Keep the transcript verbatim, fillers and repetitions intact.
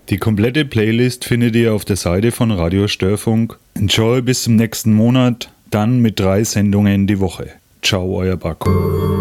Die komplette Playlist findet ihr auf der Seite von Radio Störfunk. Enjoy bis zum nächsten Monat, dann mit drei Sendungen die Woche. Ciao, euer Baco.